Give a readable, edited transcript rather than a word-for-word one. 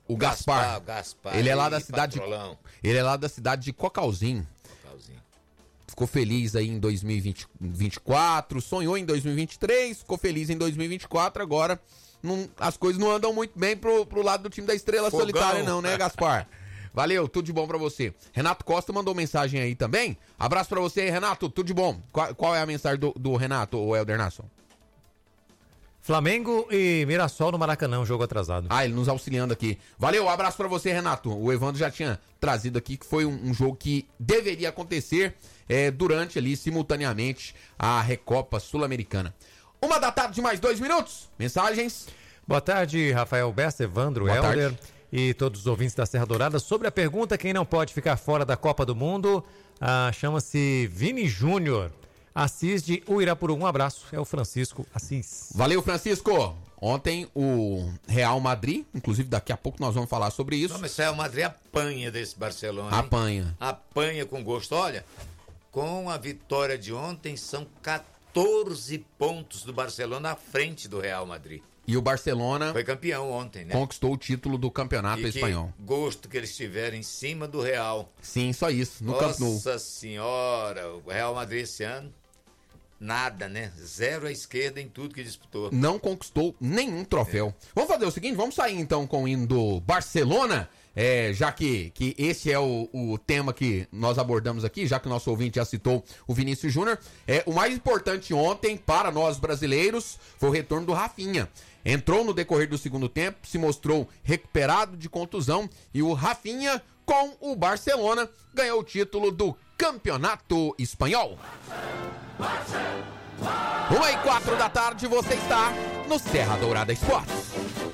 O Gaspar. Ele é lá da cidade. Ele é lá da cidade de Cocalzinho. Ficou feliz aí em 2024, sonhou em 2023, ficou feliz em 2024, agora as coisas não andam muito bem pro lado do time da Estrela Solitária não, né, Gaspar? Valeu, tudo de bom pra você. Renato Costa mandou mensagem aí também. Abraço pra você aí, Renato, tudo de bom. Qual é a mensagem do Renato, o Helder Nasson? Flamengo e Mirassol no Maracanã, um jogo atrasado. Ele nos auxiliando aqui. Valeu, abraço pra você, Renato. O Evandro já tinha trazido aqui que foi um jogo que deveria acontecer durante ali, simultaneamente, a Recopa Sul-Americana. 1h mais 2 minutos. Mensagens. Boa tarde, Rafael Bessa, Evandro, Boa Helder tarde. E todos os ouvintes da Serra Dourada. Sobre a pergunta, quem não pode ficar fora da Copa do Mundo, chama-se Vini Júnior. Assis de Uirapuru. Um abraço, é o Francisco Assis. Valeu, Francisco. Ontem o Real Madrid, inclusive daqui a pouco nós vamos falar sobre isso. Não, mas o Real Madrid apanha desse Barcelona. Apanha. Apanha com gosto. Olha, com a vitória de ontem, são 14 pontos do Barcelona à frente do Real Madrid. E o Barcelona foi campeão ontem, né? Conquistou o título do campeonato espanhol. Que gosto que eles tiveram em cima do Real. Sim, só isso. No Camp Nou. Nossa Senhora, o Real Madrid esse ano, nada, né? 0 à esquerda em tudo que disputou. Não conquistou nenhum troféu. Vamos fazer o seguinte, vamos sair então com o hino do Barcelona, já que esse é o tema que nós abordamos aqui, já que o nosso ouvinte já citou o Vinícius Júnior. O mais importante ontem para nós brasileiros foi o retorno do Rafinha. Entrou no decorrer do segundo tempo, se mostrou recuperado de contusão e o Rafinha, com o Barcelona, ganhou o título do Campeonato Espanhol. 1h04 da tarde, você está no Serra Dourada Esportes.